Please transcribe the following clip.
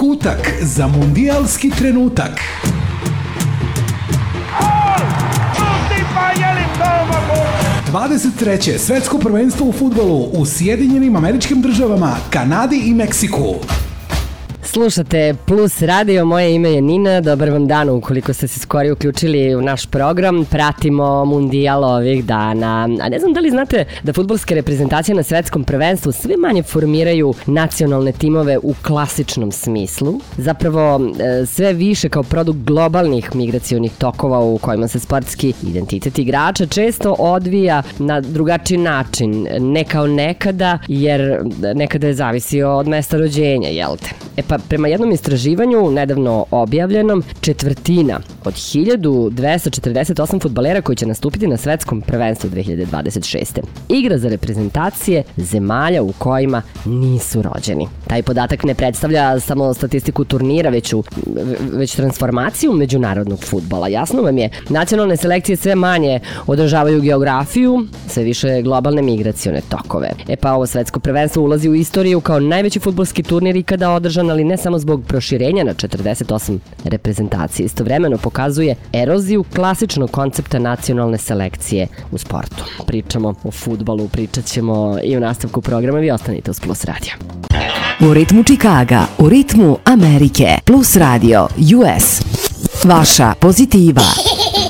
Kutak za mundijalski trenutak. 23. svetsko prvenstvo u fudbalu u Sjedinjenim Američkim Državama, Kanadi i Meksiku. Slušate Plus Radio, moje ime je Nina, dobar vam dan ukoliko ste se skoro uključili u naš program, pratimo mundijal ovih dana. A ne znam da li znate da fudbalske reprezentacije na svetskom prvenstvu sve manje formiraju nacionalne timove u klasičnom smislu, zapravo sve više kao produkt globalnih migracionih tokova u kojima se sportski identitet igrača često odvija na drugačiji način, ne kao nekada, jer nekada je zavisio od mesta rođenja, jel te? Pa prema jednom istraživanju nedavno objavljenom, četvrtina od 1248 fudbalera koji će nastupiti na svetskom prvenstvu 2026. igra za reprezentacije zemalja u kojima nisu rođeni. Taj podatak ne predstavlja samo statistiku turnira, već transformaciju međunarodnog fudbala. Jasno vam je, nacionalne selekcije sve manje održavaju geografiju, sve više globalne migracione tokove. Pa ovo svetsko prvenstvo ulazi u istoriju kao najveći fudbalski turnir ikada održan, ali ne samo zbog proširenja na 48 reprezentacije. Istovremeno pokazuje eroziju klasičnog koncepta nacionalne selekcije u sportu. Pričamo o fudbalu, pričat ćemo i u nastavku programa. Vi ostanite uz Plus Radio. U ritmu Čikaga, u ritmu Amerike. Plus Radio, US. Vaša pozitiva.